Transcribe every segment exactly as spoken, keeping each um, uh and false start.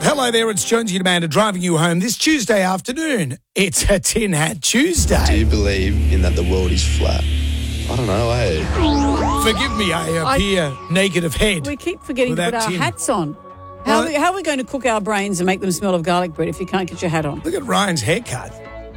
Hello there, it's Jonesy and Amanda driving you home this Tuesday afternoon. It's a Tin Hat Tuesday. Do you believe in that the world is flat? I don't know, eh? Forgive me, I appear naked of head. We keep forgetting to Without put our tin. hats on. How, Well, we, how are we going to cook our brains and make them smell of garlic bread if you can't get your hat on? Look at Ryan's haircut.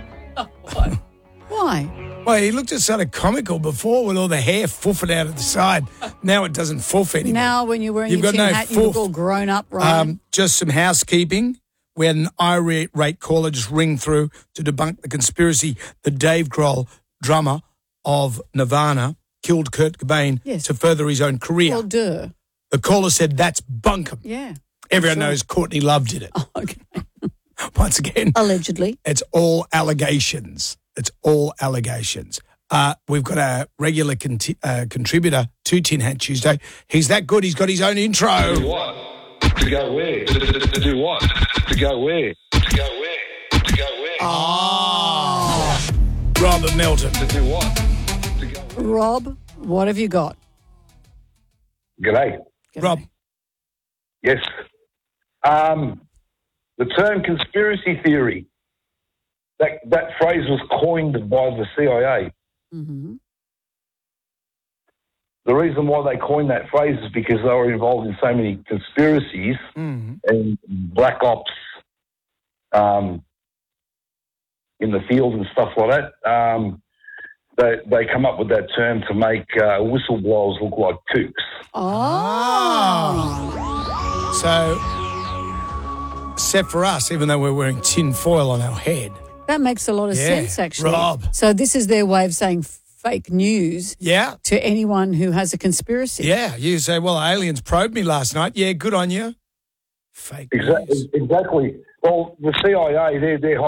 Why? Well, he looked just sort of comical before with all the hair foofing out of the side. Now it doesn't foof anymore. Now when you're wearing You've your got tin no hat, you look foof. all grown up, right? Um, just some housekeeping. We had an irate caller just ring through to debunk the conspiracy that Dave Grohl, drummer of Nirvana, killed Kurt Cobain Yes. to further his own career. well, duh. The caller said that's bunkum. Yeah. Everyone sure. knows Courtney Love did it. Oh, okay. Once again, Allegedly. it's all allegations. It's all allegations. Uh, we've got a regular conti- uh, contributor to Tin Hat Tuesday. He's that good. He's got his own intro. To what? To go where? To, to, to do what? To go where? To go where? To go where? Oh. Robert Melton. To do what? To go where? Rob, what have you got? G'day. Rob. Yes. Um, the term conspiracy theory, that, that phrase was coined by the C I A. Mm-hmm. The reason why they coined that phrase is because they were involved in so many conspiracies Mm. and black ops um, in the field and stuff like that. Um, they, they come up with that term to make uh, whistleblowers look like kooks. Oh. So, except for us, even though we're wearing tin foil on our head. That makes a lot of Yeah. sense, actually. Rob. So this is their way of saying fake news Yeah. to anyone who has a conspiracy. Yeah. You say, well, aliens probed me last night. Yeah, good on you. Fake news. Exactly. Exactly. Well, the C I A, they're, they're